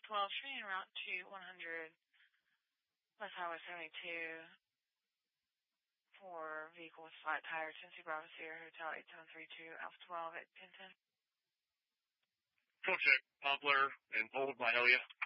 Alpha 12, shooting en route to 100 West Highway 72 for vehicle with flat tire, Tennessee Bravo Sierra Hotel 8732, Alpha 12 at 1010. Full check, Poplar, and hold by Helia.